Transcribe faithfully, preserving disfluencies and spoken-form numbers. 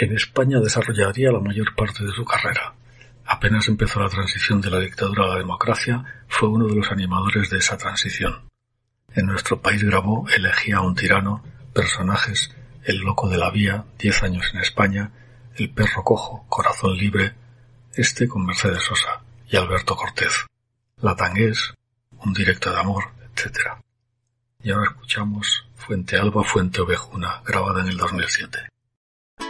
En España desarrollaría la mayor parte de su carrera. Apenas empezó la transición de la dictadura a la democracia, fue uno de los animadores de esa transición. En nuestro país grabó Elegía a un tirano, Personajes, El loco de la vía, Diez años en España, El perro cojo, Corazón libre, este con Mercedes Sosa y Alberto Cortez, La Tangués, Un directo de amor, etcétera. Y ahora escuchamos Fuente Alba, Fuente Ovejuna, grabada en el dos mil siete.